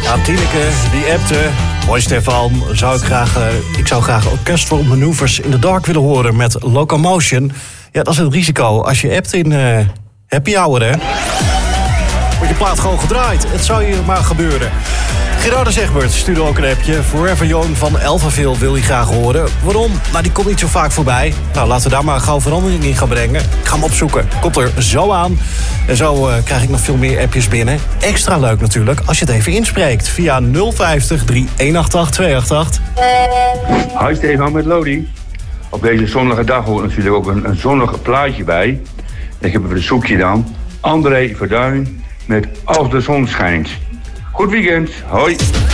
Ja, Tineke, die appte. Hoi Stefan, ik zou graag Orchestral Maneuvers in the Dark willen horen met Locomotion. Ja, dat is het risico als je appt in happy hour, hè. Wordt je plaat gewoon gedraaid. Het zou hier maar gebeuren. Gerardus Egbert stuurde ook een appje. Forever Young van Elvaville wil hij graag horen. Waarom? Nou, die komt niet zo vaak voorbij. Nou, laten we daar maar gauw verandering in gaan brengen. Ik ga hem opzoeken. Komt er zo aan. En zo krijg ik nog veel meer appjes binnen. Extra leuk natuurlijk als je het even inspreekt. Via 050 3188 288. Hi Stefan, met Lodi. Op deze zonnige dag hoort natuurlijk ook een zonnig plaatje bij. Ik heb een verzoekje dan. André Verduin met Als de zon schijnt. Goed weekend, hoi.